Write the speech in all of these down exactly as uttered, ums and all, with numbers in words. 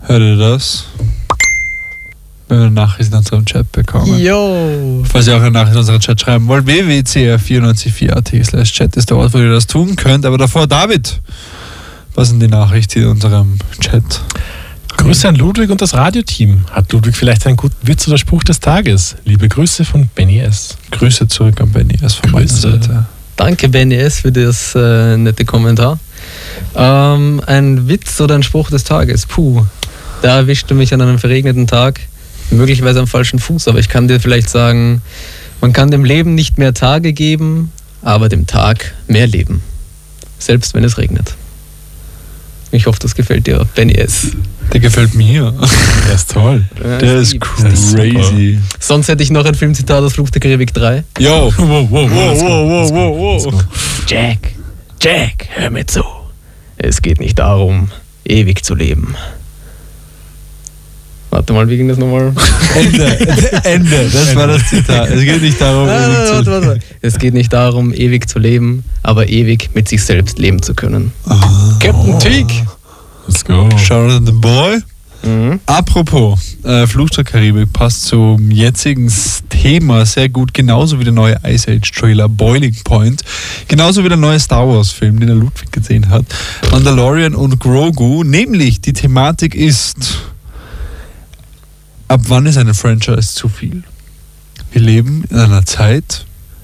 Hört ihr das? Wenn wir eine Nachricht in unserem Chat bekommen. Jo! Falls ihr auch eine Nachricht in unseren Chat schreiben wollt, w w w punkt c r vier neun vier punkt a t slash chat ist der Ort, wo ihr das tun könnt. Aber davor, David, was sind die Nachrichten in unserem Chat? Grüße an Ludwig und das Radioteam. Hat Ludwig vielleicht einen guten Witz oder Spruch des Tages? Liebe Grüße von Benny S. Grüße zurück an Benny S. von meiner Seite. Danke, Benny S., für das äh, nette Kommentar. Ähm, ein Witz oder ein Spruch des Tages? Puh, da erwischte mich an einem verregneten Tag. Möglicherweise am falschen Fuß, aber ich kann dir vielleicht sagen, man kann dem Leben nicht mehr Tage geben, aber dem Tag mehr Leben. Selbst wenn es regnet. Ich hoffe, das gefällt dir, Benny S. Der gefällt mir. Der ist toll. Ja, der ist lieb. Crazy. Sonst hätte ich noch ein Filmzitat aus Fluch der Karibik drei. Yo! Wow, wow, wow, wow, wow, wow. Jack, Jack, hör mir zu. Es geht nicht darum, ewig zu leben. Warte mal, wie ging das nochmal? Ende, Ende, das war das Zitat. Es geht nicht darum, ah, ewig warte, zu warte, warte. Es geht nicht darum, ewig zu leben, aber ewig mit sich selbst leben zu können. Oh. Captain Teague. Let's go. Shout out to the boy. Mhm. Apropos, äh, Fluch der Karibik passt zum jetzigen Thema sehr gut, genauso wie der neue Ice Age Trailer Boiling Point, genauso wie der neue Star Wars Film, den der Ludwig gesehen hat, Mandalorian und Grogu, nämlich die Thematik ist: Ab wann ist eine Franchise zu viel? Wir leben in einer Zeit,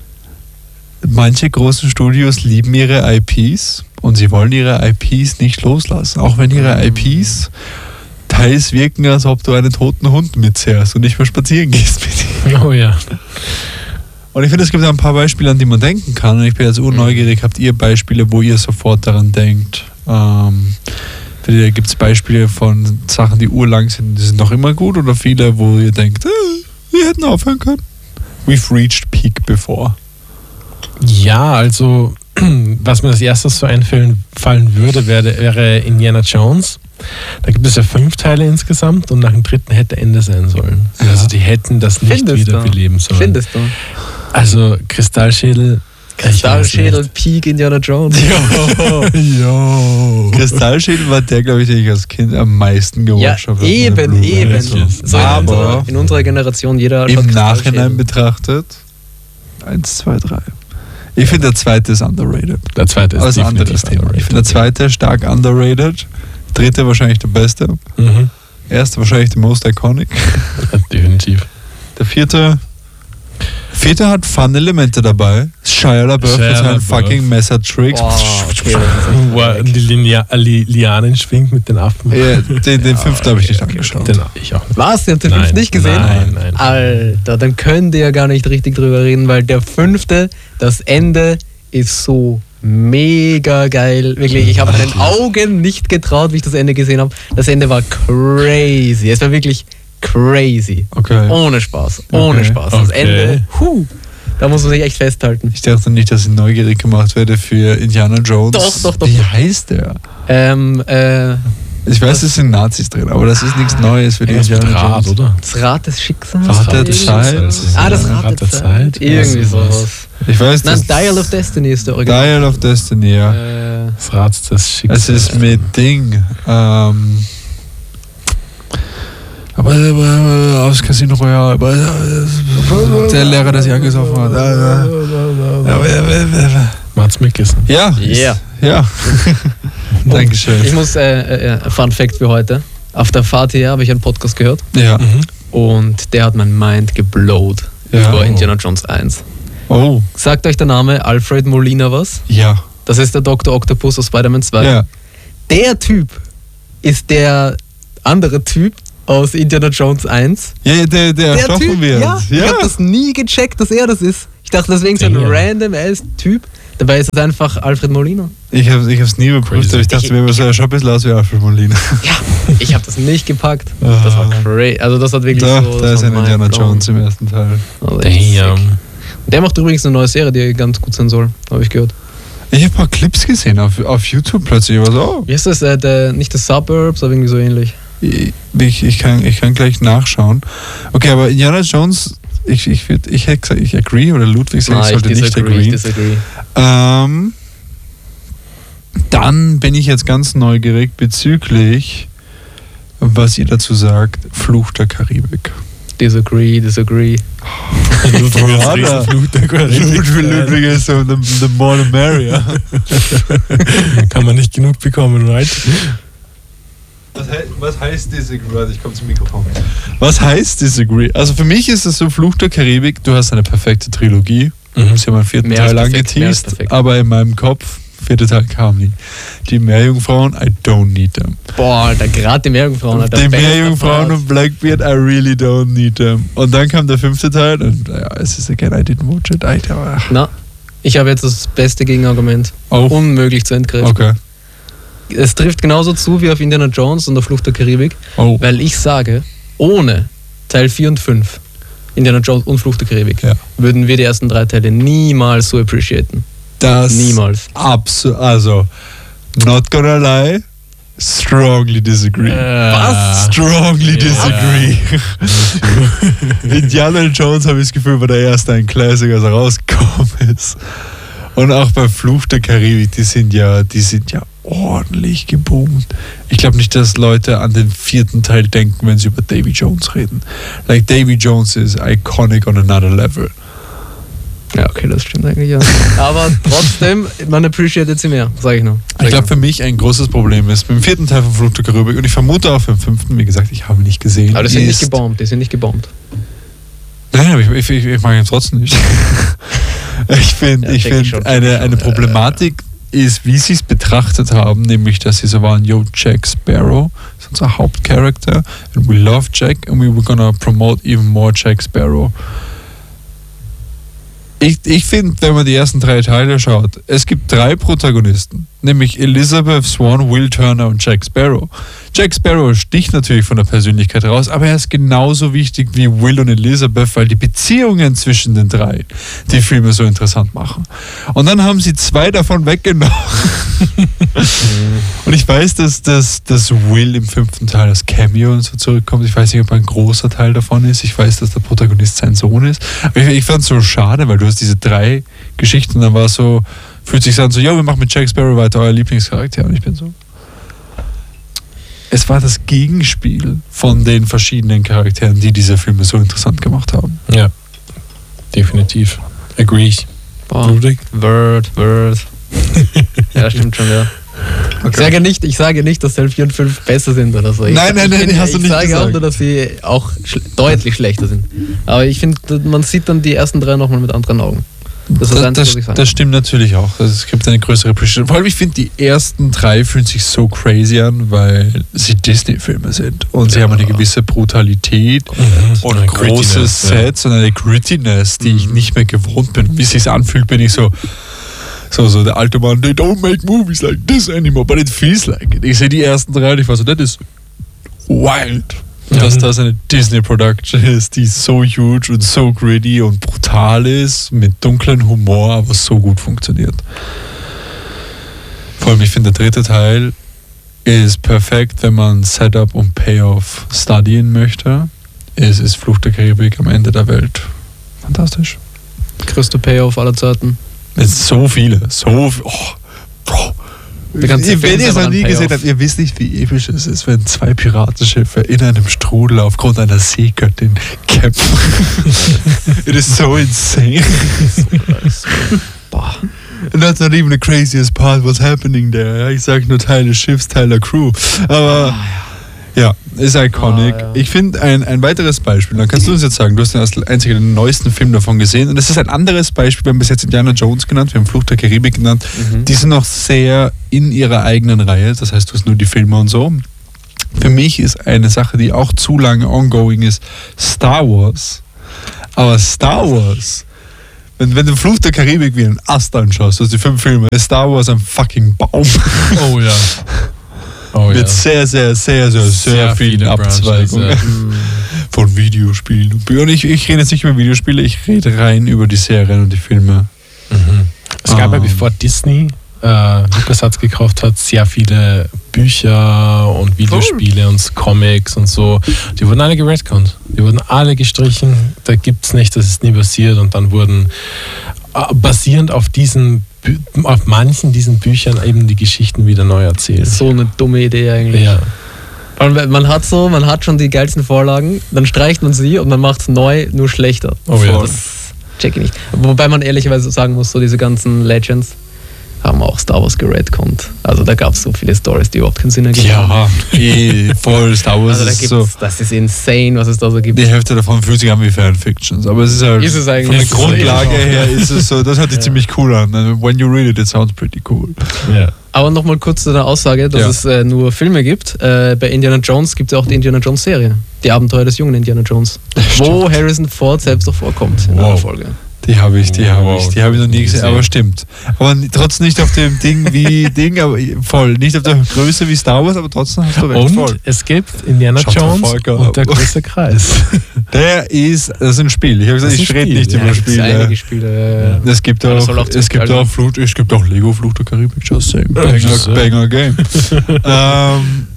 manche großen Studios lieben ihre I Ps und sie wollen ihre I Ps nicht loslassen. Auch wenn ihre I Ps teils wirken, als ob du einen toten Hund mitzehrst und nicht mehr spazieren gehst mit ihm. Oh ja. Und ich finde, es gibt ein paar Beispiele, an die man denken kann. Und ich bin jetzt urneugierig, habt ihr Beispiele, wo ihr sofort daran denkt? Ähm, Gibt es Beispiele von Sachen, die urlang sind, die sind noch immer gut, oder viele, wo ihr denkt, äh, wir hätten aufhören können? We've reached peak before. Ja, also was mir als erstes so einfallen fallen würde, wäre, wäre Indiana Jones. Da gibt es ja fünf Teile insgesamt und nach dem dritten hätte Ende sein sollen. Ja. Also die hätten das nicht Findest wieder du? beleben sollen. Findest du? Also Kristallschädel. Kristallschädel, Peak Indiana Jones. Jo. Jo. Kristallschädel war der, glaube ich, den ich als Kind am meisten gewatcht ja, habe. Eben, eben. So aber in, unserer, in unserer Generation, jeder im Nachhinein betrachtet, eins, zwei, drei. Ich finde, der zweite ist underrated. Der zweite ist also definitiv anderes Thema. underrated. Ich finde, der zweite stark underrated. Dritte wahrscheinlich der beste. Mhm. Erste wahrscheinlich der most iconic. Ja, definitiv. Der vierte. Vierte hat Fun-Elemente dabei. Shia LaBeouf mit seinen fucking Messer-Tricks. Wow, okay, Wo er die Linia- Li- Lianen schwingt mit den Affen. Ja, den den Ja, fünften habe ich nicht okay, angeschaut. Den ich auch nicht. Was? Ihr habt den Nein, fünften nicht gesehen? Nein, nein. Alter, dann könnt ihr ja gar nicht richtig drüber reden, weil der fünfte, das Ende ist so mega geil. Wirklich, ich habe meinen Augen nicht getraut, wie ich das Ende gesehen habe. Das Ende war crazy. Es war wirklich crazy. Okay. Ohne Spaß. Ohne Okay. Spaß. Das Okay. Ende, huh, da muss man sich echt festhalten. Ich dachte nicht, dass ich neugierig gemacht werde für Indiana Jones. Doch, doch, doch. Wie heißt der? Ähm, äh, Ich weiß, es sind Nazis drin, aber das ist nichts Neues für die Irgendwas mit Indiana Rad, Jones. oder? das Rad des Schicksals? Rad der Irgendwie Zeit. so. Ah, das Rad der Zeit. Irgendwie sowas. Ich weiß, Nein, das Dial of Destiny ist der Original. Dial of Destiny, ja. Äh, Das Rad des Schicksals. Es ist mit Ding. Ähm, aber äh, aus Casino Royale. Aber, äh, der Lehrer, der sich angesoffen hat. Äh, äh, Mads Mikkelsen. ja. Yeah. Ja. Dankeschön. Ich muss, äh, äh, Fun Fact für heute. Auf der Fahrt hier habe ich einen Podcast gehört Ja. Mhm. und der hat mein Mind geblowt Ja. über Indiana Jones eins. Oh. Sagt euch der Name Alfred Molina was? Ja. Das ist der Doktor Octopus aus Spider-Man zwei. Ja. Der Typ ist der andere Typ aus Indiana Jones eins. Ja, der, der Der erstochen Typ, wird. ja. Ich habe das nie gecheckt, dass er das ist. Ich dachte deswegen so ein Ja. random ass Typ. Dabei ist es einfach Alfred Molina. Ich habe es ich nie überprüft, Crazy. aber ich dachte, mir sah schon ein bisschen aus wie Alfred Molina. Ja, ich habe das nicht gepackt. Das war crazy. Also das hat wirklich Da, so... da das ist war ein Indiana mindblown. Jones im ersten Teil. Also echt Damn. sick. Der macht übrigens eine neue Serie, die ganz gut sein soll, habe ich gehört. Ich habe ein paar Clips gesehen auf, auf YouTube plötzlich. Ich war so, oh, Wie heißt das? Äh, der, nicht The Suburbs, aber irgendwie so ähnlich. ich, ich, kann, ich kann gleich nachschauen. Okay, aber Indiana Jones, ich, ich, würd, ich hätte gesagt, ich agree, oder Ludwig sagt, ich Nein, sollte ich nicht disagree, ich agree. disagree. Ähm, dann bin ich jetzt ganz neugierig bezüglich was ihr dazu sagt. Fluch der Karibik. Disagree, disagree. Fluch der Karibik. Ludwig ist so, the, the more the merrier. Kann man nicht genug bekommen, right? Was, he- was heißt Disagree? Warte, ich komme zum Mikrofon. Was heißt Disagree? Also für mich ist es so, Fluch der Karibik, du hast eine perfekte Trilogie. Mhm. Sie haben einen vierten Mehr als Teil perfekt, mehr als angeteased, perfekt. aber in meinem Kopf, vierter Teil kam nie. Die Meerjungfrauen, I don't need them. Boah, Alter, gerade die Meerjungfrauen. Alter, Die bester Meerjungfrauen Part. und Blackbeard, I really don't need them. Und dann kam der fünfte Teil und ja, es ist again, I didn't watch it. I, aber, Na, ich habe jetzt das beste Gegenargument. oh, Unmöglich zu entkräften. okay. Es trifft genauso zu wie auf Indiana Jones und der Fluch der Karibik, Oh, weil ich sage, ohne Teil vier und fünf, Indiana Jones und Fluch der Karibik, Ja. würden wir die ersten drei Teile niemals so appreciaten. das Niemals. absolut, also, not gonna lie, strongly disagree. Was? Strongly Ja. disagree. Indiana Jones, habe ich das Gefühl, war der erste ein Classic, als er rausgekommen ist. Und auch bei Fluch der Karibik, die sind ja, die sind ja ordentlich geboomt. Ich glaube nicht, dass Leute an den vierten Teil denken, wenn sie über Davy Jones reden. Like, Davy Jones is iconic on another level. Ja, okay, das stimmt eigentlich, ja. Aber trotzdem, man appreciated sie mehr, sage ich noch. Sag Ich glaube, noch. für mich ein großes Problem ist, mit dem vierten Teil von Fluch der Karibik, und ich vermute auch beim fünften, wie gesagt, ich habe ihn nicht gesehen. Aber die sind nicht ist- gebombt, die sind nicht gebombt. Nein, aber ich, ich, ich, ich mag ihn trotzdem nicht. Ich finde, Ja, ich check ich find, schon, check eine, ich schon. eine Ja, Problematik ist, wie sie es betrachtet haben, nämlich, dass sie so waren, yo, Jack Sparrow ist unser Hauptcharakter and we love Jack and we were gonna promote even more Jack Sparrow. Ich, ich finde, wenn man die ersten drei Teile schaut, es gibt drei Protagonisten, nämlich Elizabeth Swann, Will Turner und Jack Sparrow. Jack Sparrow sticht natürlich von der Persönlichkeit raus, aber er ist genauso wichtig wie Will und Elizabeth, weil die Beziehungen zwischen den drei die Filme so interessant machen. Und dann haben sie zwei davon weggenommen. Und ich weiß, dass, dass, dass Will im fünften Teil als Cameo und so zurückkommt. Ich weiß nicht, ob er ein großer Teil davon ist. Ich weiß, dass der Protagonist sein Sohn ist. Aber ich, ich fand es so schade, weil du hast diese drei Geschichten, dann war es so, fühlt sich an so, ja, wir machen mit Jack Sparrow weiter, euer Lieblingscharakter. Und ich bin so. Es war das Gegenspiel von den verschiedenen Charakteren, die diese Filme so interessant gemacht haben. Ja, definitiv. Agree. Boah, Ludwig? Word, Word. Ja, stimmt schon, ja. Ich sage nicht, ich sage nicht, dass Teil vier und fünf besser sind oder so. Ich, Nein, nein, ich nein, find, hast du ich nicht sage auch gesagt. nur, dass sie auch schl- deutlich schlechter sind. Aber ich finde, man sieht dann die ersten drei nochmal mit anderen Augen. Das ist das, Das, Einzige, das, was ich sagen das stimmt natürlich auch. Also es gibt eine größere Appreciation. Vor allem, ich finde, die ersten drei fühlen sich so crazy an, weil sie Disney-Filme sind. Und sie Ja. haben eine gewisse Brutalität und Eine große Grittiness, ja. Sets und eine Grittiness, die ich Mhm. nicht mehr gewohnt bin. Wie es sich anfühlt, bin ich so, so, so der alte Mann, they don't make movies like this anymore, but it feels like it. Ich sehe die ersten drei und ich war so, that is wild. Ja. Dass das eine Disney-Production ist, die so huge und so gritty und brutal ist, mit dunklem Humor, aber so gut funktioniert. Vor allem, ich finde, der dritte Teil ist perfekt, wenn man Setup und Payoff studien möchte. Es ist Fluch der Karibik am Ende der Welt. Fantastisch. Größte Payoff aller Zeiten. Es sind so viele, so viel. Oh, Bro. Der ganze Ihr, Film wenn ihr es selber noch ein nie Payoff. gesehen habt, ihr wisst nicht, wie episch es ist, wenn zwei Piratenschiffe in einem Strudel aufgrund einer Seegöttin kämpfen. It is so insane. Boah. And that's not even the craziest part, what's happening there. Ja, ich sage nur Teil des Schiffs, Teil der Crew. Aber ja, ist iconic. Ah, ja. Ich finde ein, ein weiteres Beispiel, dann kannst du uns jetzt sagen, du hast den als einziger den neuesten Film davon gesehen und es ist ein anderes Beispiel, wir haben bis jetzt Indiana Jones genannt, wir haben Fluch der Karibik genannt, Mhm. die sind noch sehr in ihrer eigenen Reihe, das heißt, du hast nur die Filme und so. Für mich ist eine Sache, die auch zu lange ongoing ist, Star Wars. Aber Star Wars, wenn, wenn du Fluch der Karibik wie einen Ast anschaust, also die fünf Filme, ist Star Wars ein fucking Baum. Oh ja. Oh Mit ja. sehr, sehr, sehr, sehr, sehr, vielen viele Branches, Abzweigungen ja. Mhm. von Videospielen. Und Büchern. Ich, ich rede jetzt nicht über Videospiele, ich rede rein über die Serien und die Filme. Mhm. Es gab Ah. ja, bevor Disney äh, LucasArts gekauft hat, sehr viele Bücher und Videospiele und Comics und so. Die wurden alle geredconnt. Die wurden alle gestrichen. Da gibt es nicht, das ist nie passiert. Und dann wurden äh, basierend auf diesen Bü- auf manchen diesen Büchern eben die Geschichten wieder neu erzählt. So eine dumme Idee eigentlich. Ja. Und man hat so, man hat schon die geilsten Vorlagen, dann streicht man sie und man macht es neu, nur schlechter. Oh ja. Das check ich nicht. Wobei man ehrlicherweise sagen muss, so diese ganzen Legends haben auch Star Wars geredconnt. Also da gab es so viele Stories, die überhaupt keinen Sinn ergeben haben. Ja, eh, voll Star Wars Also da ist gibt's, so. das ist insane, was es da so gibt. Die Hälfte davon fühlt sich an wie Fanfictions, aber es ist halt Ist es eigentlich. von der Ist es Grundlage eigentlich her ist es so, das hört sich Ja. ziemlich cool an. When you read it, it sounds pretty cool. Ja. Aber nochmal kurz zu der Aussage, dass Ja. es äh, nur Filme gibt. Äh, bei Indiana Jones gibt es ja auch die Indiana Jones Serie. Die Abenteuer des jungen Indiana Jones. Wo Harrison Ford selbst auch vorkommt in Wow. einer Folge. Die habe ich, die habe Wow, ich, die habe ich noch nie gesehen, gesehen. aber stimmt. Aber n- trotzdem nicht auf dem Ding wie Ding, aber voll. Nicht auf der Größe wie Star Wars, aber trotzdem hast du recht, Und voll. es gibt Indiana Shut the Jones fuck up. und der große Kreis. Der ist, das ist ein Spiel. Ich habe gesagt, Das ist ich ein rede Spiel, nicht ja, über Es gibt Spiele. einige Spiele. Es gibt Ja, das auch, soll auch es ziemlich gibt geil auch sein. Flut, es gibt auch Lego Fluch der Karibik, just saying. Ja, Banger, just saying. banger Game. ähm,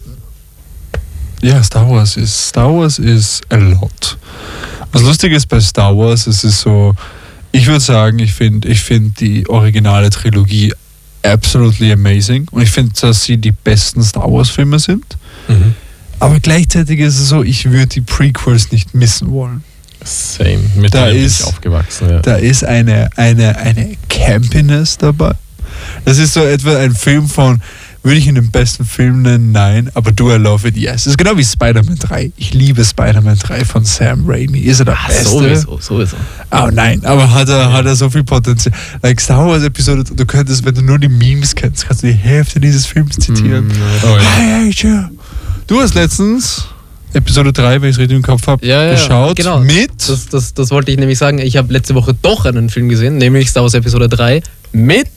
ja, Star Wars ist, Star Wars ist a lot. Was lustig ist bei Star Wars, es ist so, ich würde sagen, ich finde ich find die originale Trilogie absolutely amazing und ich finde, dass sie die besten Star Wars Filme sind. Mhm. Aber gleichzeitig ist es so, ich würde die Prequels nicht missen wollen. Same. Mit Da der bin ist- ich aufgewachsen. Ja. Da ist eine, eine, eine Campiness dabei. Das ist so etwa ein Film von, würde ich ihn den besten Film nennen? Nein, aber Do I Love It? Yes. Das ist genau wie Spider-Man drei. Ich liebe Spider-Man drei von Sam Raimi. Ist er der Ah, Beste? sowieso, sowieso. Oh nein, aber hat er, hat er so viel Potenzial. Like Star Wars Episode, du könntest, wenn du nur die Memes kennst, kannst du die Hälfte dieses Films zitieren. Mm, Oh, ja. Hey, hey, you. Du hast letztens Episode drei, wenn ich es richtig im Kopf habe, Ja, ja, geschaut genau. mit... Das, das, das wollte ich nämlich sagen. Ich habe letzte Woche doch einen Film gesehen, nämlich Star Wars Episode drei mit.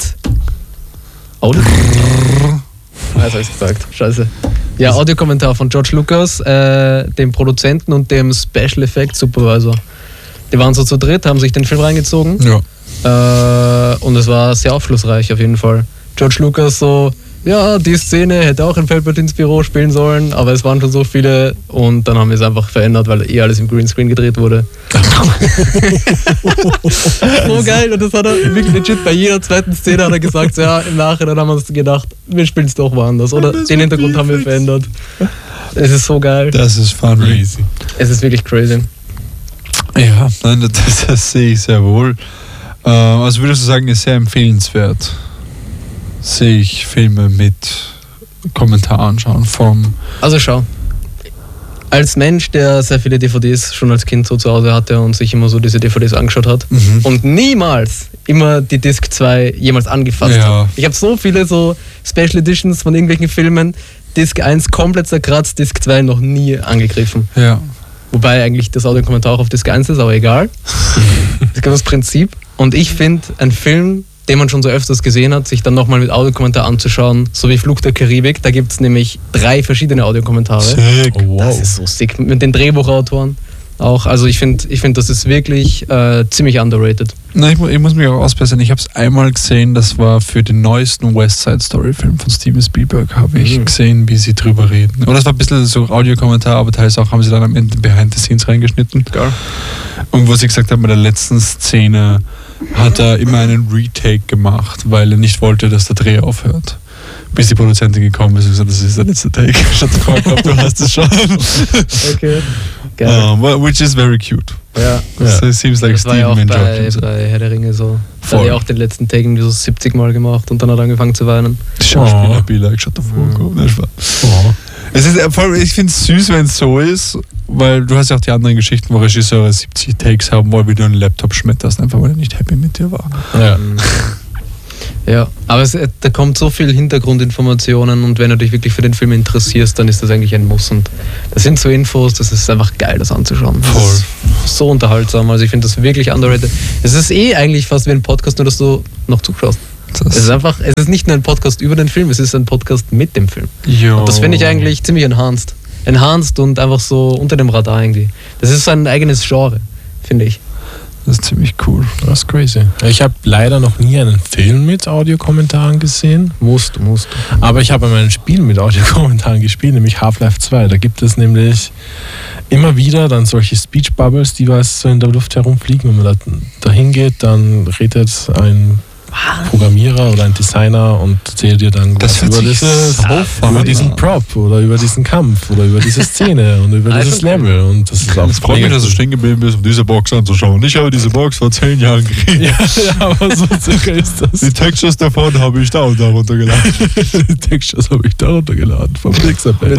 Audiokommentar. Ah, jetzt habe ich gesagt. Scheiße. Ja, Audiokommentar von George Lucas, äh, dem Produzenten und dem Special Effects Supervisor. Die waren so zu dritt, haben sich den Film reingezogen. Ja. Äh, und es war sehr aufschlussreich auf jeden Fall. George Lucas so, ja, die Szene hätte auch in Palpatines Büro spielen sollen, aber es waren schon so viele und dann haben wir es einfach verändert, weil eh alles im Greenscreen gedreht wurde. So geil, und das hat er wirklich legit bei jeder zweiten Szene hat er gesagt, so, ja, im Nachhinein haben wir uns gedacht, wir spielen es doch woanders oder den Hintergrund haben wir verändert. Es ist so geil. Das ist fun. Crazy. Es ist wirklich crazy. Ja, nein, das, das sehe ich sehr wohl. Äh, also würdest du sagen, ist sehr empfehlenswert, sich Filme mit Kommentar anschauen vom... Also schau, als Mensch, der sehr viele D V Ds schon als Kind so zu Hause hatte und sich immer so diese D V Ds angeschaut hat Mhm. und niemals immer die Disc zwei jemals angefasst Ja. hat. Ich habe so viele so Special Editions von irgendwelchen Filmen, Disc eins komplett zerkratzt, Disc zwei noch nie angegriffen. Ja. Wobei eigentlich das Audiokommentar auch auf Disc eins ist, aber egal. Das ist genau das Prinzip. Und ich finde, ein Film, den man schon so öfters gesehen hat, sich dann nochmal mit Audiokommentar anzuschauen, so wie Flug der Karibik, da gibt es nämlich drei verschiedene Audiokommentare. Sick. Oh, wow. Das ist so sick. Mit den Drehbuchautoren auch. Also ich finde, ich find, das ist wirklich äh, ziemlich underrated. Nein, ich, mu- ich muss mich auch ausbessern. Ich habe es einmal gesehen, das war für den neuesten West Side Story Film von Steven Spielberg, habe ich Mhm. gesehen, wie sie drüber reden. Und das war ein bisschen so Audiokommentar, aber teils auch haben sie dann am Ende Behind the Scenes reingeschnitten. Geil. Und wo sie gesagt haben, bei der letzten Szene hat er immer einen Retake gemacht, weil er nicht wollte, dass der Dreh aufhört. Bis die Produzentin gekommen ist und gesagt, das ist der letzte Take. Shut the fuck up, du hast es schon. Okay. Geil. Um, well, which is very cute. Ja. So it seems like Das war ja auch Steven bei, enjoyed it. bei Herr der Ringe so. Da Voll. hat er auch den letzten Take irgendwie so siebzig Mal gemacht und dann hat er angefangen zu weinen. Schauspieler Oh. be like, shut the fuck Mhm. up. Nein, Spaß. Oh. Es ist, äh, voll- ich finde es süß, wenn es so ist, weil du hast ja auch die anderen Geschichten, wo Regisseure siebzig Takes haben wollen, wie du einen Laptop schmetterst, einfach weil er nicht happy mit dir war. Ja. Ja, aber es, da kommt so viel Hintergrundinformationen und wenn du dich wirklich für den Film interessierst, dann ist das eigentlich ein Muss. Und das sind so Infos, das ist einfach geil, das anzuschauen. Das Voll. ist so unterhaltsam. Also ich finde das wirklich underrated. Es ist eh eigentlich fast wie ein Podcast, nur dass du noch zuschaust. Das Es ist einfach, es ist nicht nur ein Podcast über den Film, es ist ein Podcast mit dem Film. Jo. Und das finde ich eigentlich ziemlich enhanced. Enhanced und einfach so unter dem Radar irgendwie. Das ist so ein eigenes Genre, finde ich. Das ist ziemlich cool. Das ist crazy. Ich habe leider noch nie einen Film mit Audiokommentaren gesehen, Musst du, musst du. aber ich habe einmal ein Spiel mit Audiokommentaren gespielt, nämlich Half-Life zwei. Da gibt es nämlich immer wieder dann solche Speech-Bubbles, die was so in der Luft herumfliegen. Wenn man da, da hingeht, dann redet ein Programmierer oder ein Designer und erzählt dir dann Das was hört über, sich dieses, so über fun diesen an. Prop oder über diesen Kampf oder über diese Szene und über Ah, dieses schon cool. Level. Und das ist auch Es freut mich, mega dass du cool. stehen geblieben bist, um diese Box anzuschauen. Ich habe diese Box vor zehn Jahren gekriegt. Ja, ja, aber so circa ist das. Die Textures davon habe ich da und da runtergeladen. Die Textures habe ich da runtergeladen vom Mixer-Pad.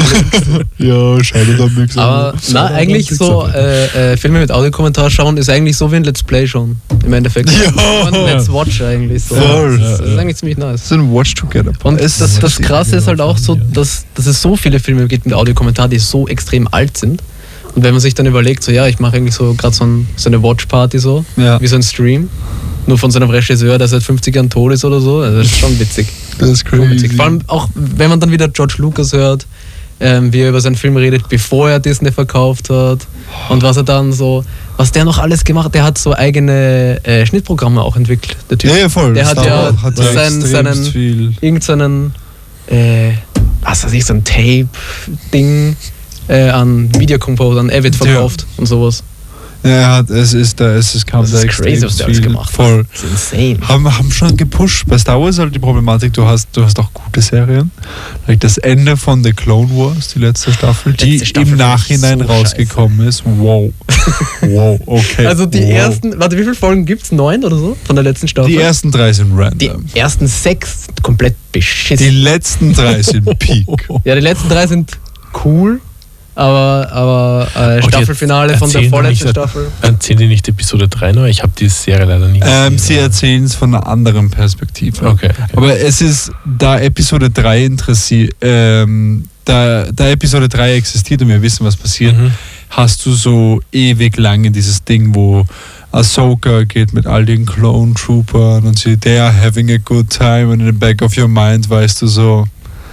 Ja, schade am Mixer. Aber na, eigentlich so äh, äh, Filme mit Audiokommentar schauen ist eigentlich so wie ein Let's Play schon. Im Endeffekt. Ja. Und Let's Watch eigentlich so. Voll. Das, ist- das ist Ja, ja. eigentlich ziemlich nice. Das ist ein Watch Together. Und das, das, das Krasse ist halt auch so, Ja. dass, dass es so viele Filme gibt mit Audiokommentar, die so extrem alt sind. Und wenn man sich dann überlegt, so ja, ich mache eigentlich so gerade so, ein, so eine Watch-Party so, Ja. wie so ein Stream, nur von so einem Regisseur, der seit fünfzig Jahren tot ist oder so, also das ist schon witzig. Das ist Schon witzig. crazy. Vor allem auch, wenn man dann wieder George Lucas hört, ähm, wie er über seinen Film redet, bevor er Disney verkauft hat und was er dann so, was der noch alles gemacht hat, der hat so eigene äh, Schnittprogramme auch entwickelt, der Typ. Ja, ja, voll. Der hat Star ja Wars hat ja sein- extremst seinen- viel. Irgendeinen, äh, was weiß ich, so ein Tape-Ding äh, an Media Composer, an Avid verkauft und sowas. Ja, er hat, es ist da, es ist, kam Das da ist crazy, was extremst der alles viel. gemacht hat. Voll. Das ist insane. Haben, haben schon gepusht. Bei Star Wars ist halt die Problematik, du hast, du hast auch gute Serien. Like das Ende von The Clone Wars, die letzte Staffel, die Letzte Staffel im fand ich Nachhinein so rausgekommen ist. Wow. Wow, okay. Also die wow. ersten, warte, wie viele Folgen gibt es? Neun oder so von der letzten Staffel? Die ersten drei sind Die random. ersten sechs sind komplett Die beschissen. letzten drei sind Peak. Ja, die letzten drei sind cool, aber, aber äh, die Staffelfinale von der erzählen doch vorletzten nicht- Staffel. Erzählen die nicht Episode drei noch? Ich habe die Serie leider nie gesehen. Ähm, sie erzählen es von einer anderen Perspektive. Okay. okay. Aber es ist, da Episode drei interessiert, ähm, da, da Episode drei existiert und wir wissen, was passiert, Mhm. hast du so ewig lange dieses Ding, wo Ahsoka geht mit all den Clone Troopern und sie, they are having a good time and in the back of your mind weißt du so,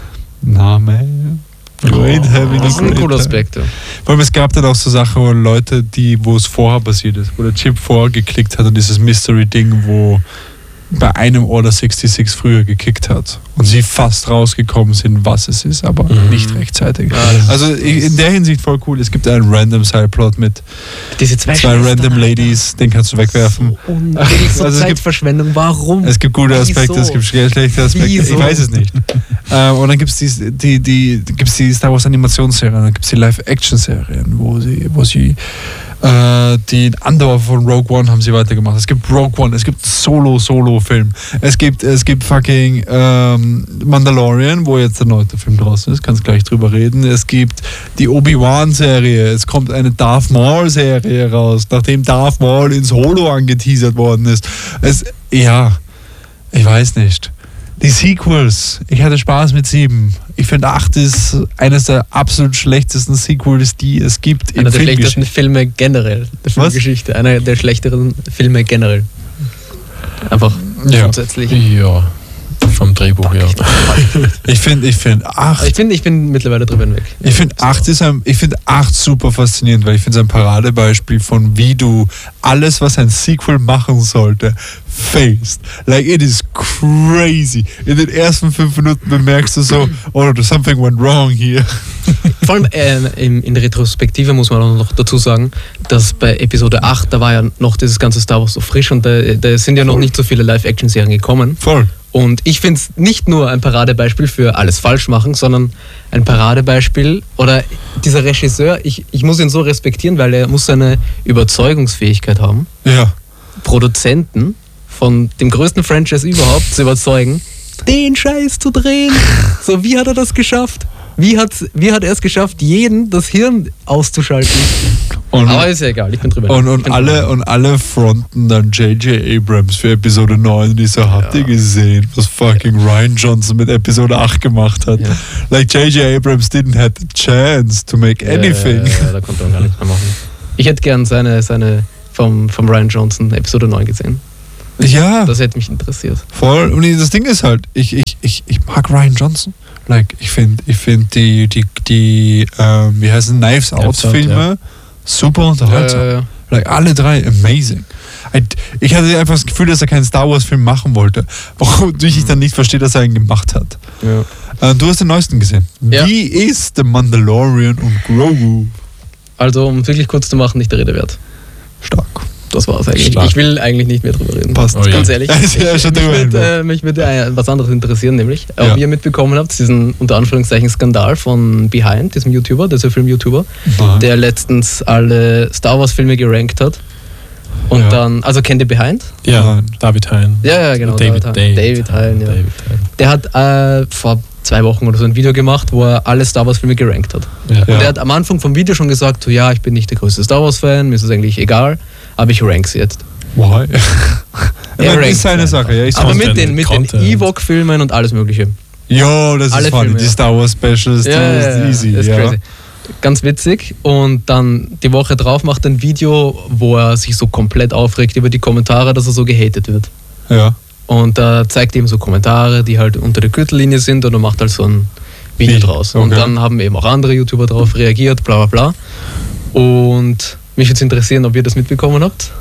na man, you ain't having a Das ist ein great cooler time. Aspekt. Ja. Vor allem es gab dann auch so Sachen, wo Leute, die, wo es vorher passiert ist, wo der Chip vorher geklickt hat und dieses Mystery-Ding, wo bei einem Order sechsundsechzig früher gekickt hat und sie fast rausgekommen sind, was es ist, aber Mhm. nicht rechtzeitig. Ja, das ist- Also in der Hinsicht voll cool. Es gibt einen random Sideplot mit Diese zwei, zwei Schwestern, random Alter. Ladies, den kannst du wegwerfen. So unnötig, so Also es gibt- Zeitverschwendung. Warum? Es gibt gute Aspekte, Wieso? es gibt schlechte Aspekte, Wieso? ich weiß es nicht. ähm, und dann gibt es die, die, die, gibt's die Star Wars Animationsserien, dann gibt es die Live-Action-Serien, wo sie, wo sie äh, den Andauer von Rogue One haben sie weitergemacht. Es gibt Rogue One, es gibt Solo-Solo-Film. Es gibt, es gibt fucking ähm, Mandalorian, wo jetzt der neunte Film draußen ist, kannst gleich drüber reden. Es gibt die Obi-Wan-Serie, es kommt eine Darth Maul-Serie raus, nachdem Darth Maul ins Holo angeteasert worden ist. Es, ja, ich weiß nicht. Die Sequels, ich hatte Spaß mit sieben. Ich finde acht ist eines der absolut schlechtesten Sequels, die es gibt in Einer der schlechtesten Filmgeschichte. Filme generell. Der Was? Filmgeschichte. Einer der schlechteren Filme generell. Einfach Ja. grundsätzlich. Ja, vom Drehbuch her. Ich finde, ich finde acht. Ich finde, ich bin mittlerweile drüber hinweg. Ich finde acht ist ein, ich finde acht super faszinierend, weil ich finde es ein Paradebeispiel von wie du alles, was ein Sequel machen sollte, failst. Like it is crazy. In den ersten fünf Minuten bemerkst du so, oh, something went wrong here. Vor allem äh, in, in der Retrospektive muss man auch noch dazu sagen, dass bei Episode acht, da war ja noch dieses ganze Star Wars so frisch und da, da sind ja noch Voll. nicht so viele Live-Action-Serien gekommen. Voll. Und ich finde es nicht nur ein Paradebeispiel für alles falsch machen, sondern ein Paradebeispiel oder dieser Regisseur, ich, ich muss ihn so respektieren, weil er muss seine Überzeugungsfähigkeit haben, Ja. Produzenten von dem größten Franchise überhaupt zu überzeugen, den Scheiß zu drehen. So, wie hat er das geschafft? Wie hat, wie hat er es geschafft, jeden das Hirn auszuschalten? Und, Aber ist ja egal, ich bin drüber. und, Ich und, bin alle, drüber. und alle fronten dann J J Abrams für Episode neun. Und ich so, habt ihr gesehen, was fucking Rian Johnson mit Episode acht gemacht hat? Ja. Like J J Abrams didn't have the chance to make anything. Ja, ja, da konnte man gar nichts mehr machen. Ich hätte gern seine, seine vom, vom Rian Johnson Episode neun gesehen. Ja, Das hätte mich interessiert. voll. Und das Ding ist halt, ich, ich, ich, ich mag Rian Johnson. Like, ich finde ich find die, die, die ähm, wie heißen Knives Out Knives Out, Filme ja. super unterhaltsam. Äh, Like, alle drei amazing. I, ich hatte einfach das Gefühl, dass er keinen Star Wars Film machen wollte. Wodurch ich dann nicht verstehe, dass er ihn gemacht hat. ja. Äh, du hast den neuesten gesehen. Ja. Wie ist The Mandalorian und Grogu? Also, um es wirklich kurz zu machen, nicht der Rede wert. Stark. das war's eigentlich. Stark. Ich will eigentlich nicht mehr drüber reden. Passt. Oh ja. Ganz ehrlich. Ich, Ja, schon mich drüber würde hinweg. äh, mich würde äh, was anderes interessieren, nämlich, ob Ja. ihr mitbekommen habt, diesen unter Anführungszeichen Skandal von Behind, diesem YouTuber, dieser Film-YouTuber, Nein. der letztens alle Star Wars-Filme gerankt hat. Und Ja. dann, also kennt ihr Behind? Ja, Nein. David Hein. Ja, ja, genau. David, David, David, David Hein, ja. David Hein. Der hat äh, vor zwei Wochen oder so ein Video gemacht, wo er alle Star Wars-Filme gerankt hat. Ja. Ja. Und er hat am Anfang vom Video schon gesagt, so, ja, ich bin nicht der größte Star Wars-Fan, mir ist es eigentlich egal, aber ich rank sie jetzt. Why? Er Ja, das rankt ist seine einfach. Sache. Ja, ich Aber sag's. mit den, mit den Content. Ewok-Filmen und alles mögliche. Jo, das Alle ist funny. Filme, Die ja. Star Wars Specials, Ja, das ja, ist ja, easy. das ist ja. crazy. Ganz witzig. Und dann die Woche drauf macht er ein Video, wo er sich so komplett aufregt über die Kommentare, dass er so gehatet wird. Ja. Und da zeigt eben so Kommentare, die halt unter der Gürtellinie sind, und er macht halt so ein Video Wie? draus. Und Okay. dann haben eben auch andere YouTuber drauf reagiert, bla bla bla. Und mich würde es interessieren, ob ihr das mitbekommen habt.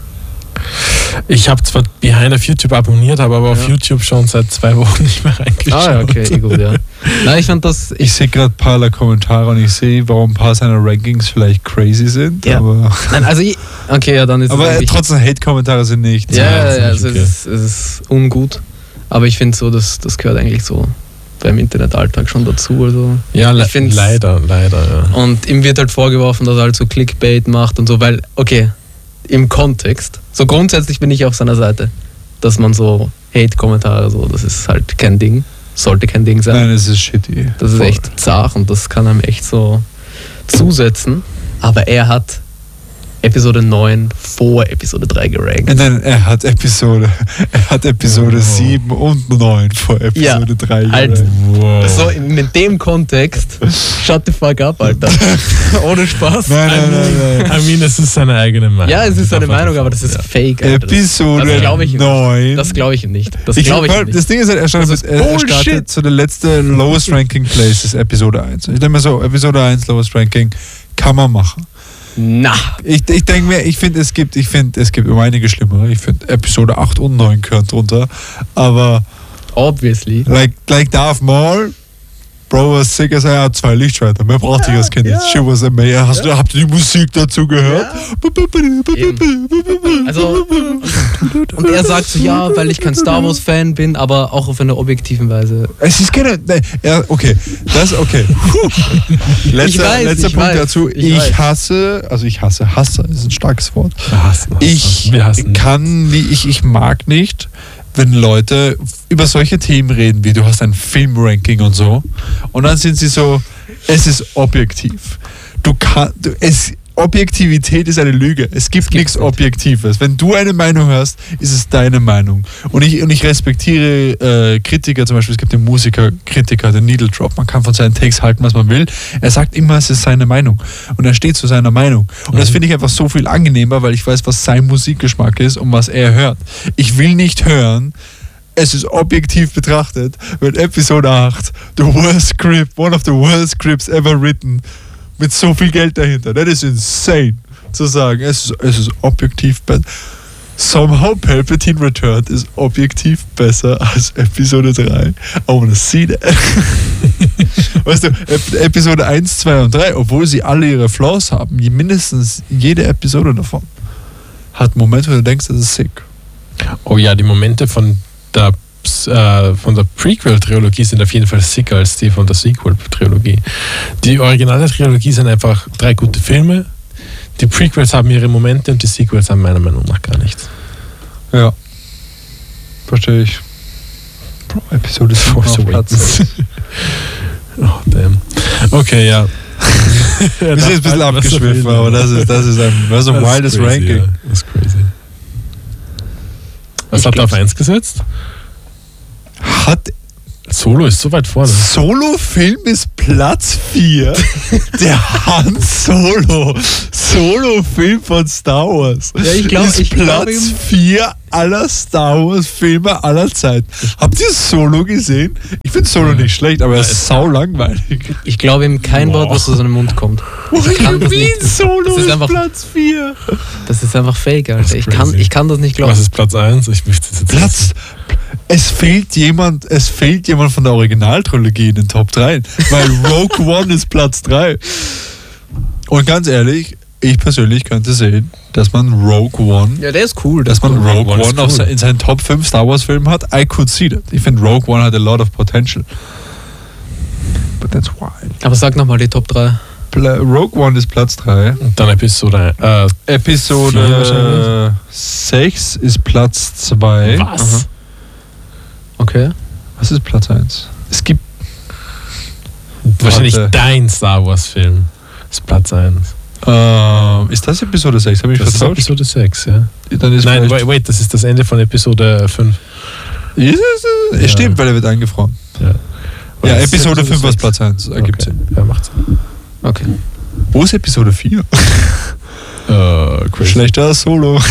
Ich habe zwar Behind auf YouTube abonniert, habe aber auf Ja. YouTube schon seit zwei Wochen nicht mehr reingeschaut. Ah, ja, okay, eh gut, ja. Nein, ich fand das. Ich sehe gerade ein paar der Kommentare und ich sehe, warum ein paar seiner Rankings vielleicht crazy sind. Ja. Aber, Nein, also ich, okay, ja, dann ist aber es eigentlich, trotzdem, Hate-Kommentare sind nicht. ja, ja, das ist ja, nicht also okay. es, ist, es ist ungut. Aber ich finde so, das, das gehört eigentlich so beim Internetalltag schon dazu. Also. Ja, le Ich find's- leider, leider, ja. Und ihm wird halt vorgeworfen, dass er halt so Clickbait macht und so, weil, okay, im Kontext, so grundsätzlich bin ich auf seiner Seite, dass man so Hate-Kommentare, so, das ist halt kein Ding, sollte kein Ding sein. Nein, es ist shitty. Das ist Voll. echt zart und das kann einem echt so zusetzen. Aber er hat Episode neun vor Episode drei gerankt. Nein, er hat Episode, er hat Episode Oh. sieben und neun vor Episode drei. Halt, Wow. so in, mit dem Kontext, shut the fuck up, Alter. Ohne Spaß. Nein, nein, nein, nein. I mean, es ist seine eigene Meinung. Ja, es ist seine Darf man Meinung, aber das ist ja. fake, Alter. Das, Episode das glaub ich ihm neun. nicht. Das glaube ich ihm nicht. Das Ich glaube ich ihm glaub, nicht. das Ding ist halt, er startet, Das ist er, er Bullshit. startet so der letzte Lowest Ranking Place ist Episode eins. Ich denke mir so, Episode eins Lowest Ranking kann man machen. Na, Ich, ich denke mir, ich finde, es gibt, ich finde, es gibt um einige schlimmere. Ich finde, Episode acht und neun gehören drunter. Aber, obviously. like, like Darth Maul, Bro was sick, er hat zwei Lichtschwerter. Mehr brauchte ich als Kind. ja. Shit was amazing. Hast du, habt ihr die Musik dazu gehört? Also, und er sagt so, ja, weil ich kein Star Wars Fan bin, aber auch auf einer objektiven Weise. Es ist keine. Nein, ja, okay. Das okay. letzter Ich weiß, letzter ich Punkt weiß, dazu. ich Ich, weiß. hasse, also ich hasse, hasse ist ein starkes Wort. Wir hassen das. Ich Wir hassen kann, nie- ich, ich mag nicht, wenn Leute über solche Themen reden, wie du hast ein Filmranking und so, und dann sind sie so, es ist objektiv. Du kannst, du, es, Objektivität ist eine Lüge. Es gibt, gibt nichts nicht. Objektives. Wenn du eine Meinung hast, ist es deine Meinung. Und ich, und ich respektiere äh, Kritiker, zum Beispiel, es gibt den Musiker, Kritiker, den Needle Drop. Man kann von seinen Takes halten, was man will. Er sagt immer, es ist seine Meinung. Und er steht zu seiner Meinung. Und das Mhm. finde ich einfach so viel angenehmer, weil ich weiß, was sein Musikgeschmack ist und was er hört. Ich will nicht hören, es ist objektiv betrachtet, wenn Episode acht, the worst script, one of the worst scripts ever written, mit so viel Geld dahinter. Das ist insane, zu sagen, es ist, es ist objektiv besser. Somehow Palpatine Returned ist objektiv besser als Episode drei. I wanna see that. Weißt du, Ep- Episode eins, zwei und drei, obwohl sie alle ihre Flaws haben, je- mindestens jede Episode davon hat Momente, wo du denkst, das ist sick. Oh ja, die Momente von der, äh, von der Prequel-Trilogie sind auf jeden Fall sicker als die von der Sequel-Trilogie. Die originale Trilogie sind einfach drei gute Filme. Die Prequels haben ihre Momente und die Sequels haben meiner Meinung nach gar nichts. Ja. Verstehe ich. Bro, Episode sieben Force auf Platz Awakens. Oh, damn. Okay, ja. Wir sind jetzt ein bisschen abgeschwiffen, aber das ist, das ist ein, das ist ein Das ist wildes crazy, Ranking. Ja. Das ist crazy. Was Ich hat er auf glaub's. eins gesetzt? Hat Solo ist so weit vorne. Solo-Film ist Platz vier. Der Han Solo. Solo-Film von Star Wars. Ja, ich glaub- ist ich glaub Platz ihm- vier aller Star Wars-Filme aller Zeit. Habt ihr Solo gesehen? Ich finde Solo nicht schlecht, aber er ist sau langweilig. Ich glaube ihm kein Wort, Wow. was aus seinem Mund kommt. Ich kann das Wie nicht. Solo Das ist ist einfach- Platz vier. Das ist einfach fake, Das Alter. ist Ich kann, crazy. ich kann das nicht glauben. Was ist Platz eins? Ich möchte es jetzt Platz. wissen. Es fehlt jemand, es fehlt jemand von der Originaltrilogie in den Top drei, weil Rogue One ist Platz drei. Und ganz ehrlich, ich persönlich könnte sehen, dass man Rogue One, Ja, der ist cool. dass man Rogue Rogue One ist One auf cool. se- in seinen Top fünf Star Wars Filmen hat. I could see that. Ich finde Rogue One hat a lot of potential. But that's wild. Aber sag nochmal die Top drei. Pla- Rogue One ist Platz drei. Und dann Episode. Äh, Vier Episode wahrscheinlich. sechs ist Platz zwei. was? Okay. Was ist Platz eins? Es gibt Wahrscheinlich Warte. dein Star Wars-Film. Das ist Platz eins. Ähm, ist das Episode sechs? Habe ich Das ist vertauscht? Episode sechs, ja. Dann ist Nein, vielleicht- wait, wait, das ist das Ende von Episode fünf. Ist es, äh, Ja. Stimmt, weil er wird eingefroren. Ja, Ja, Oder das ist Episode fünf war sechs. Platz eins. Ergibt Okay. Sinn. Ja, macht Sinn. Okay. Wo ist Episode vier? Äh, crazy. Schlechter als Solo. Was?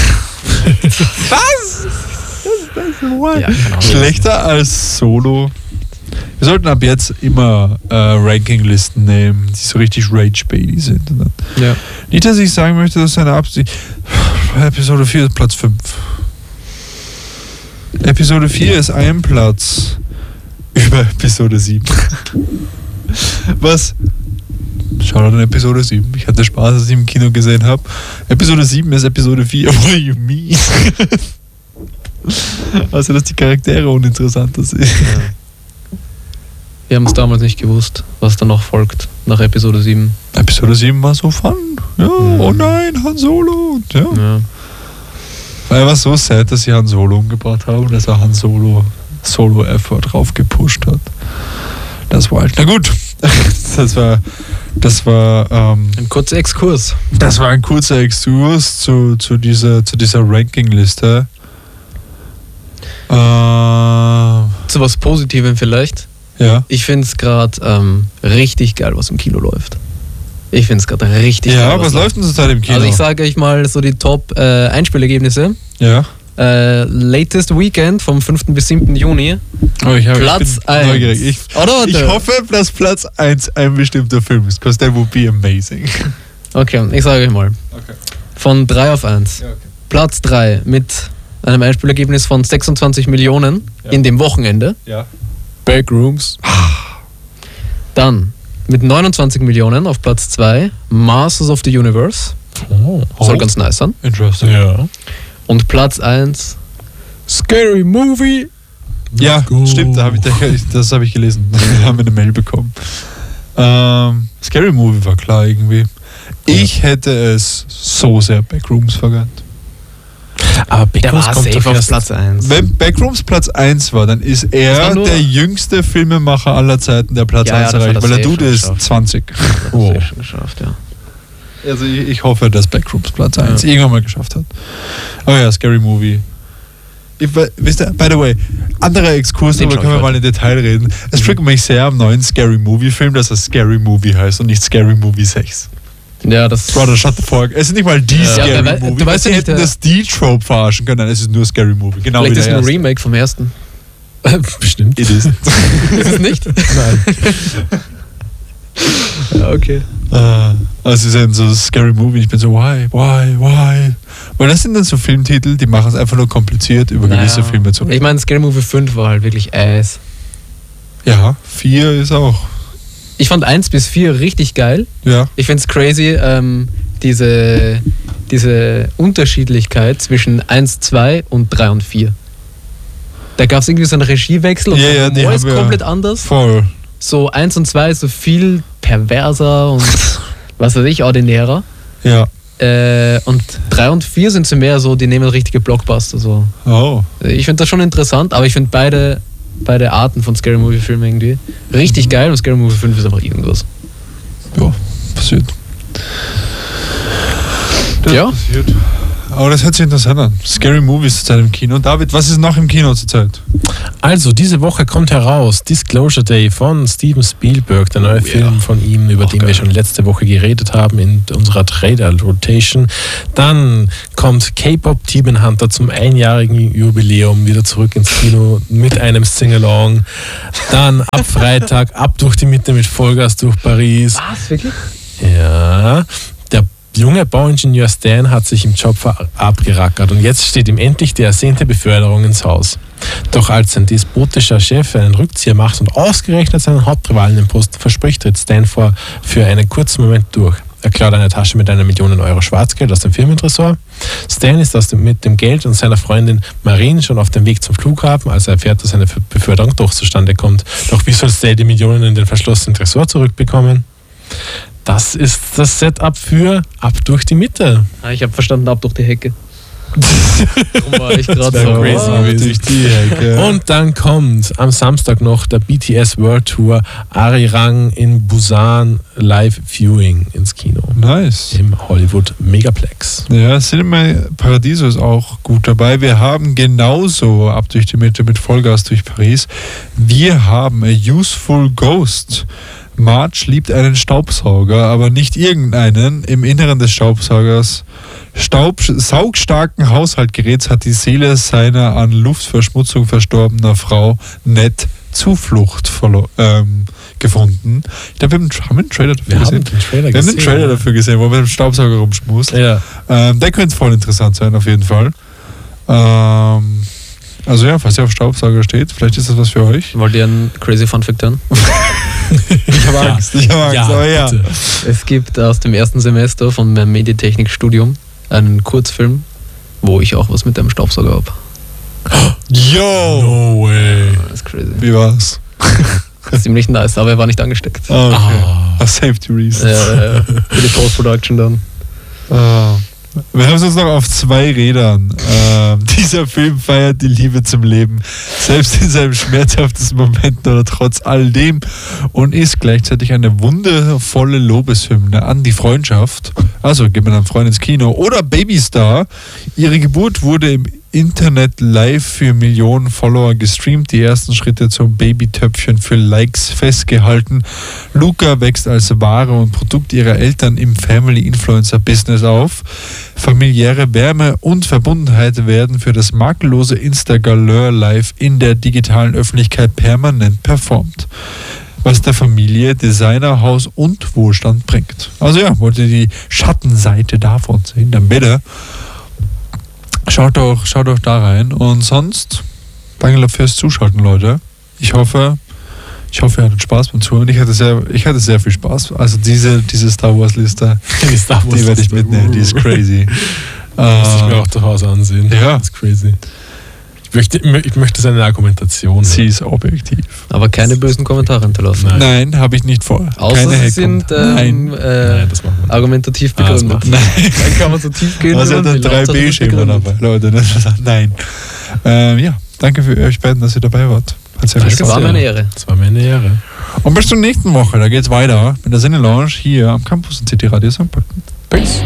Ja, genau. Schlechter als Solo. Wir sollten ab jetzt immer äh, Rankinglisten nehmen, die so richtig Rage-Baby sind. Und dann- Ja. Nicht, dass ich sagen möchte, dass eine Absicht. Episode vier ist Platz fünf. Episode vier ist ein Platz über Episode sieben. Was? Schau an Episode sieben. Ich hatte Spaß, als ich im Kino gesehen habe. Episode sieben ist Episode vier. What do you mean? Also, dass die Charaktere uninteressanter sind. Wir haben es damals nicht gewusst, was dann noch folgt nach Episode sieben. Episode sieben war so fun. Ja, oh nein, Han Solo. Und ja. Ja. Weil er war so sad, dass sie Han Solo umgebracht haben, dass er Han Solo Solo-Effort drauf gepusht hat. Das war halt. Na gut. Das war. Das war. Ähm, Ein kurzer Exkurs. das war ein kurzer Exkurs zu, zu dieser, zu dieser Ranking-Liste. Äh, ja. Zu was Positivem vielleicht. Ich finde es gerade ähm, richtig geil, was im Kino läuft. Ich finde es gerade richtig Ja, geil. was läuft denn zurzeit im Kino? Also ich sage euch mal so die Top-Einspielergebnisse. Ja. Äh, latest Weekend vom fünften bis siebten Juni. Oh, ich hab, Platz ich bin eins. neugierig. Ich, Oder? ich hoffe, dass Platz eins ein bestimmter Film ist, because that would be amazing. Okay, ich sage euch mal. Okay. Von drei auf eins. Ja, okay. Platz drei mit einem Einspielergebnis von sechsundzwanzig Millionen Ja. in dem Wochenende. Ja. Backrooms. Dann mit neunundzwanzig Millionen auf Platz zwei Masters of the Universe. Oh. Soll ganz nice sein. Interesting. Ja. Und Platz eins Scary Movie. Ja, Let's go. stimmt, da hab ich, das habe ich gelesen. Da haben wir eine Mail bekommen. Ähm, Scary Movie war klar irgendwie. Ich hätte es so sehr Backrooms vergönnt. Aber Der Backrooms war kommt safe doch auf erst. Platz eins. Wenn Backrooms Platz eins war, dann ist Das er war nur- der jüngste Filmemacher aller Zeiten, der Platz Ja, ja, eins das hat erreicht, er weil der safe Dude schon ist geschafft. zwanzig. Oh. Sehr schön geschafft, ja. Also ich, ich hoffe, dass Backrooms Platz eins Ja. irgendwann mal geschafft hat. Oh ja, Scary Movie. Ich, we- wisst ihr, by the way, anderer Exkurs, Den darüber schau können wir ich mal in Detail reden. Es triggert mich sehr am neuen Scary Movie Film, dass er Scary Movie heißt und nicht Scary Movie sechs. Ja, das Brother, shut the fuck. Es ist nicht mal die Ja, Scary wer wei- Movie. du weißt Sie ja nicht, hätten der- das D-Trope verarschen können. Nein, es ist nur Scary Movie. Genau vielleicht wie ist der ein erste. Remake vom ersten. Bestimmt. It is. Ist es nicht? Nein. Ja, okay. Äh, also es ist eben so Scary Movie. Ich bin so, why, why, why? Weil das sind dann so Filmtitel, die machen es einfach nur kompliziert, über gewisse Naja. Filme zu reden. Ich meine, Scary Movie fünf war halt wirklich ass. Ja, vier ist auch. Ich fand eins bis vier richtig geil. Ja. Ich finde es crazy, ähm, diese, diese Unterschiedlichkeit zwischen eins, zwei und drei und vier. Da gab es irgendwie so einen Regiewechsel und Ja, ja, der die Humor ist haben wir- komplett anders. Voll. So eins und zwei ist so viel perverser und was weiß ich, ordinärer. Ja. Äh, und drei und vier sind so mehr so, die nehmen richtige Blockbuster. So. Oh. Ich finde das schon interessant, aber ich finde beide, beide Arten von Scary Movie Filmen irgendwie richtig geil und Scary Movie fünf ist einfach irgendwas. Ja, passiert. Das Ja. passiert. Aber das hört sich interessant an. Scary Movies zurzeit im Kino. David, was ist noch im Kino zurzeit? Also, diese Woche kommt heraus Disclosure Day von Steven Spielberg, der neue Oh, Film ja. von ihm, über Auch den geil. wir schon letzte Woche geredet haben in unserer Trailer-Rotation. Dann kommt K-Pop Demon Hunter zum einjährigen Jubiläum wieder zurück ins Kino mit einem Sing-Along. Dann ab Freitag ab durch die Mitte mit Vollgas durch Paris. Was, wirklich? Ja, der junge Bauingenieur Stan hat sich im Job ver- abgerackert und jetzt steht ihm endlich die ersehnte Beförderung ins Haus. Doch als sein despotischer Chef einen Rückzieher macht und ausgerechnet seinen Hauptrivalen den Posten verspricht, tritt Stan vor für einen kurzen Moment durch. Er klaut eine Tasche mit einer Million Euro Schwarzgeld aus dem Firmentresor. Stan ist aus dem, mit dem Geld und seiner Freundin Marine schon auf dem Weg zum Flughafen, als er erfährt, dass eine Beförderung doch zustande kommt. Doch wie soll Stan die Millionen in den verschlossenen Tresor zurückbekommen? Das ist das Setup für Ab durch die Mitte. Ah, ich habe verstanden, ab durch die Hecke. Darum war ich gerade Das so. wär crazy wow. gewesen. Durch die Hecke. Und dann kommt am Samstag noch der B T S World Tour Arirang in Busan Live Viewing ins Kino. Nice. Im Hollywood Megaplex. Ja, Cinema Paradiso ist auch gut dabei. Wir haben genauso Ab durch die Mitte mit Vollgas durch Paris. Wir haben A Useful Ghost. Marge liebt einen Staubsauger, aber nicht irgendeinen. Im Inneren des Staubsaugers Staub, saugstarken Haushaltgeräts hat die Seele seiner an Luftverschmutzung verstorbener Frau Ned Zuflucht verlo- ähm, gefunden. Ich glaube, wir haben haben wir einen Trailer dafür Wir gesehen. haben den Trailer Wir haben gesehen. den Trailer dafür gesehen, wo man mit dem Staubsauger rumschmust. Ja. Ähm, der könnte voll interessant sein, auf jeden Fall. Ähm, also ja, falls ihr auf Staubsauger steht, vielleicht ist das was für euch. Wollt ihr einen crazy Fun Fact hören? Ich habe Ja. Angst, ich habe Angst, Ja, aber ja. bitte. Es gibt aus dem ersten Semester von meinem Medientechnikstudium einen Kurzfilm, wo ich auch was mit einem Staubsauger habe. Yo! No way. Das ist crazy. Wie war's? Das ist ziemlich nice, aber er war nicht angesteckt. Ah, okay. Ah. Aus Safety Reasons. Ja, ja, für die Post-Production dann. Ah. Wir haben es uns noch auf zwei Rädern. Ähm, dieser Film feiert die Liebe zum Leben, selbst in seinem schmerzhaftesten Moment oder trotz all dem, und ist gleichzeitig eine wundervolle Lobeshymne an die Freundschaft. Also geht man dann Freund ins Kino. Oder Babystar. Ihre Geburt wurde im Internet live für Millionen Follower gestreamt, die ersten Schritte zum Babytöpfchen für Likes festgehalten. Luca wächst als Ware und Produkt ihrer Eltern im Family-Influencer-Business auf. Familiäre Wärme und Verbundenheit werden für das makellose Instagalleur live in der digitalen Öffentlichkeit permanent performt. Was der Familie Designerhaus und Wohlstand bringt. Also ja, wollt ihr die Schattenseite davon sehen, dann bitte Schaut doch, schaut doch da rein. Und sonst, danke fürs Zuschalten, Leute. Ich hoffe, ich hoffe, ihr hattet Spaß beim Zuhören. Ich hatte sehr, ich hatte sehr viel Spaß. Also diese, diese Star Wars Liste, Die Star Wars die werde ich Liste. mitnehmen. Die ist crazy. Muss ich mir äh, auch zu Hause ansehen. Ja. Das ist crazy. Ich möchte, ich möchte seine Argumentation. sie ist objektiv. Aber keine bösen Kommentare hinterlassen. Nein. Nein, habe ich nicht vor. Außer Keine sie Hack- sind ähm, Nein. äh, Nein, das machen wir nicht. argumentativ Ah, das begründet. macht- Nein. Dann kann man so tief gehen. Also wie man dann will. drei Hauptsache, es ist B-Schema begründet. dabei, Leute. Ne? Nein. Ähm, ja, danke für euch beiden, dass ihr dabei wart. Hat sehr viel Das Spaß war gemacht. meine Ehre. Das war mir eine Ehre. Und bis zur nächsten Woche. Da geht's weiter mit der Sinne Lounge hier am Campus in C T Radio Sankt Pölten. Peace.